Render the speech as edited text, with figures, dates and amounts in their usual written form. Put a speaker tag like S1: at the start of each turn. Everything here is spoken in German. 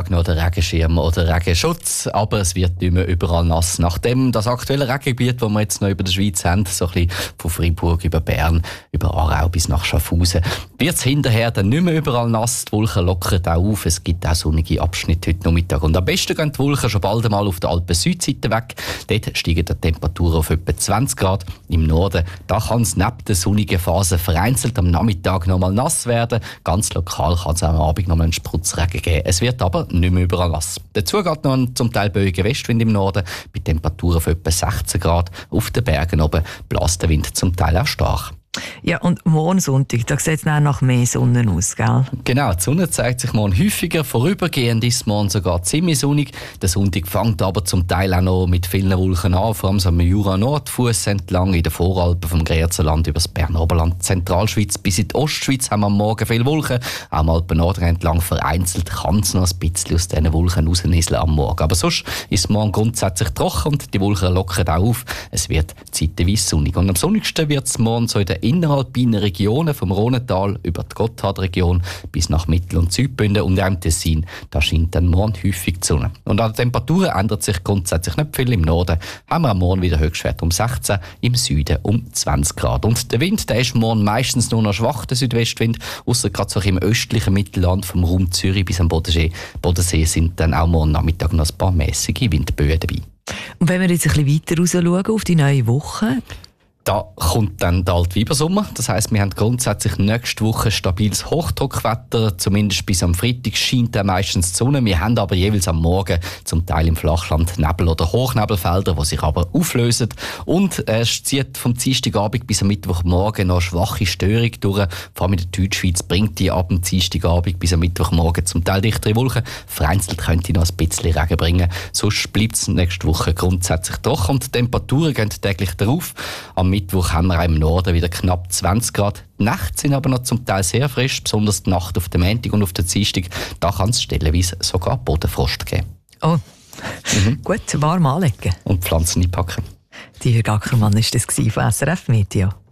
S1: Nachmittag noch den Regenschirm oder Regenschutz, aber es wird nicht mehr überall nass. Nachdem das aktuelle Regengebiet, das wir jetzt noch über der Schweiz haben, so ein bisschen von Freiburg über Bern, über Aarau bis nach Schaffhausen, wird es hinterher dann nicht mehr überall nass. Die Wolken lockern auch auf, es gibt auch sonnige Abschnitte heute Nachmittag. Und am besten gehen die Wolken schon bald einmal auf der Alpen-Südseite weg. Dort steigen die Temperaturen auf etwa 20 Grad. Im Norden, da kann es neben der sonnigen Phase vereinzelt am Nachmittag noch mal nass werden. Ganz lokal kann es am Abend noch mal einen Spritzregen geben. Es wird aber nicht mehr überall nass. Dazu geht noch ein zum Teil böiger Westwind im Norden, bei Temperaturen von etwa 16 Grad. Auf den Bergen oben bläst der Wind zum Teil auch stark.
S2: Ja, und morgen Sonntag, da sieht es nach mehr Sonne aus, gell?
S1: Genau, die Sonne zeigt sich morgen häufiger. Vorübergehend ist morgen sogar ziemlich sonnig. Der Sonntag fängt aber zum Teil auch noch mit vielen Wolken an, vor allem so am Jura-Nordfuss entlang, in den Voralpen vom Grenzerland über das Berner Oberland, Zentralschweiz bis in die Ostschweiz haben wir am Morgen viele Wolken. Auch am Alpen-Norden entlang vereinzelt kann es noch ein bisschen aus diesen Wolken rausnieseln am Morgen. Aber sonst ist es morgen grundsätzlich trocken und die Wolken lockern auch auf. Es wird zeitweise sonnig. Und am sonnigsten wird es morgen so in der inneralpinen Regionen vom Rhonental über die Gotthardregion bis nach Mittel- und Südbünden und auch im Tessin. Da scheint dann morgen häufig die Sonne. Und an den Temperaturen ändert sich grundsätzlich nicht viel. Im Norden haben wir am Morgen wieder Höchstwert um 16, im Süden um 20 Grad. Und der Wind, der ist morgen meistens nur noch schwach, der Südwestwind, ausser gerade so im östlichen Mittelland vom Raum Zürich bis am Bodensee sind dann auch morgen Nachmittag noch ein paar mäßige Windböen dabei.
S2: Und wenn wir jetzt ein bisschen weiter raus schauen auf die neue Woche?
S1: Da kommt dann der Altweibersommer. Das heisst, wir haben grundsätzlich nächste Woche stabiles Hochdruckwetter. Zumindest bis am Freitag scheint dann meistens die Sonne. Wir haben aber jeweils am Morgen zum Teil im Flachland Nebel- oder Hochnebelfelder, die sich aber auflösen. Und es zieht vom Dienstagabend bis am Mittwochmorgen noch eine schwache Störung durch. Vor allem in der Deutschschweiz bringt die ab dem Dienstagabend bis am Mittwochmorgen zum Teil dichtere Wolken. Vereinzelt könnte die noch ein bisschen Regen bringen. Sonst bleibt es nächste Woche grundsätzlich trocken und die Temperaturen gehen täglich darauf. Am Mittwoch haben wir auch im Norden wieder knapp 20 Grad. Die Nächte sind aber noch zum Teil sehr frisch, besonders die Nacht auf dem Montag und auf der Dienstag. Da kann es stellenweise sogar Bodenfrost geben.
S2: Oh, gut, warm anlegen.
S1: Und Pflanzen einpacken.
S2: Die Herr Gackermann war das von SRF Media.